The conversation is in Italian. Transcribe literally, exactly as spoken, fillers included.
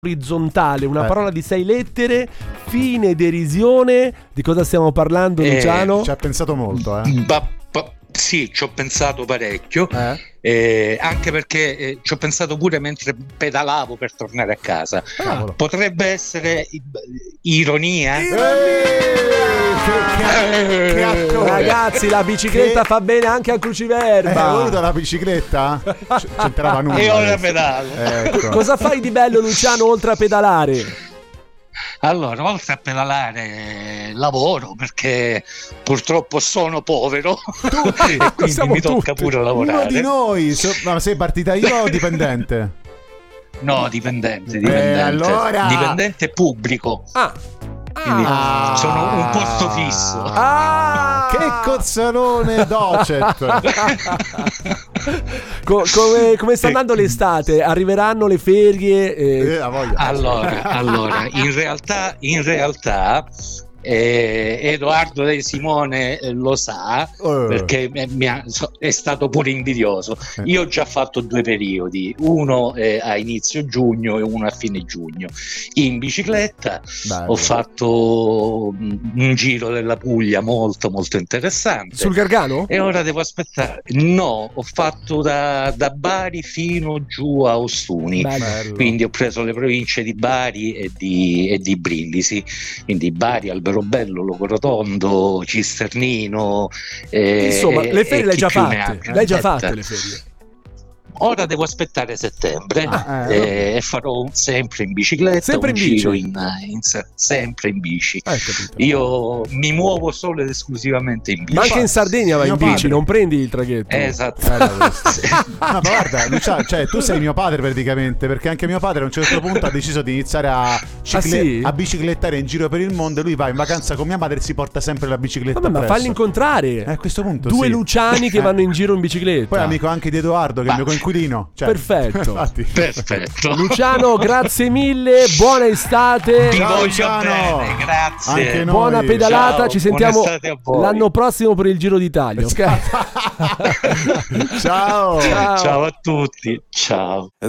orizzontale, una eh. parola di sei lettere, fine, derisione. Di cosa stiamo parlando, Eh, Luciano? Ci ha pensato molto, eh. Ba- ba- sì, ci ho pensato parecchio, Eh? eh, anche perché eh, ci ho pensato pure mentre pedalavo per tornare a casa. Cavolo. Potrebbe essere i- ironia? Eh, che, che, che attore. Ragazzi, la bicicletta Che- fa bene anche al Eh, cruciverba. hai voluto la bicicletta? C- c'entrava nulla. E ora adesso. pedalo. Ecco. Cosa fai di bello, Luciano, oltre a pedalare? Allora, oltre a pedalare, eh, lavoro perché purtroppo sono povero Tutti. e quindi Siamo mi tocca tutti. pure Uno lavorare. di noi. So- ma sei partitaio o dipendente? No, dipendente, dipendente. Eh, allora- Dipendente pubblico. Ah, Quindi Ah. sono un posto fisso. ah. Che cozzalone docet. Co- come, come sta andando l'estate? Arriveranno le ferie? Eh, eh, la voglia. Allora, allora, in realtà, in realtà eh, Edoardo De Simone eh, lo sa Eh. perché mi- mi ha- so- è stato pure invidioso. Io ho già fatto due periodi, uno eh, a inizio giugno e uno a fine giugno. In bicicletta Bello. ho fatto mm, un giro della Puglia molto molto interessante. sul Gargano? E ora devo aspettare. No, ho fatto da, da Bari fino giù a Ostuni. Bello. Bello. Quindi ho preso le province di Bari e di, e di Brindisi. Quindi Bari, Alberobello, Logorotondo, Cisternino. eh, Insomma, le ferie e le hai chi già più ne fatte. ha. Le hai già Aspetta. fatte le ferie. Ora devo aspettare settembre Ah, eh, e farò un- sempre in bicicletta, Sempre un in bici? giro in, in se- sempre in bici. Hai capito. Io mi muovo solo ed esclusivamente in bici. Ma anche in Sardegna vai Mio in bici, padre. non prendi il traghetto. Esatto. Bella questa. Ma guarda, Luciano, cioè tu sei mio padre praticamente, perché anche mio padre a un certo punto ha deciso di iniziare a, cicle- Ah, sì? a biciclettare in giro per il mondo e lui va in vacanza con mia madre e si porta sempre la bicicletta Vabbè, ma appresso. falli incontrare. Eh, a questo punto Due sì. Luciani che Eh. vanno in giro in bicicletta. Poi è amico anche di Edoardo, che è il mio coinquilino. Cioè, Perfetto. infatti. Perfetto. Luciano, grazie mille, buona estate. Vi Ciao, voglio Luciano. bene, grazie. Anche noi. Buona pedalata, Ciao, ci sentiamo buona estate a voi. l'anno prossimo per il Giro d'Italia, ok? Ciao. Ciao. Ciao a tutti. Ciao.